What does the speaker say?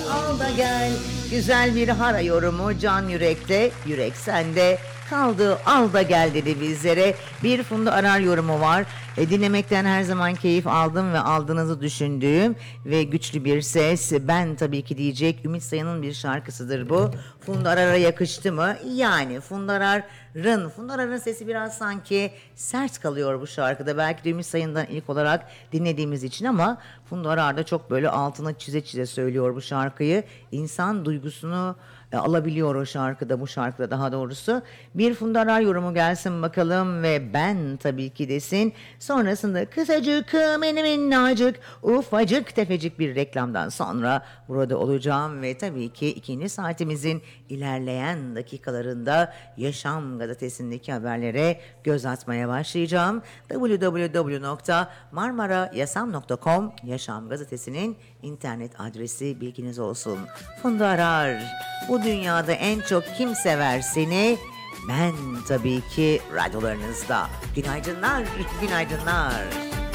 al da gel. Güzel bir hara yorumu can yürekte, yürek sende. Kaldı al da gel dedi bizlere. Bir Funda Arar yorumu var. Dinlemekten her zaman keyif aldım ve aldığınızı düşündüğüm ve güçlü bir ses. Ben tabii ki diyecek Ümit Sayın'ın bir şarkısıdır bu. Funda Arar'a yakıştı mı? Yani Funda Arar'ın sesi biraz sanki sert kalıyor bu şarkıda. Belki de Ümit Sayın'dan ilk olarak dinlediğimiz için ama Funda Arar da çok böyle altına çize çize söylüyor bu şarkıyı. İnsan duygusunu alabiliyor o şarkıda, bu şarkıda daha doğrusu. Bir Funda Arar yorumu gelsin bakalım ve ben tabii ki desin. Sonrasında kısacık, mini minnacık, ufacık tefecik bir reklamdan sonra burada olacağım ve tabii ki ikinci saatimizin ilerleyen dakikalarında Yaşam Gazetesi'ndeki haberlere göz atmaya başlayacağım. www.marmarayasam.com Yaşam Gazetesi'nin internet adresi, bilginiz olsun. Funda Arar, bu dünyada en çok kim sever seni? Ben tabii ki radyolarınızda. Günaydınlar, günaydınlar.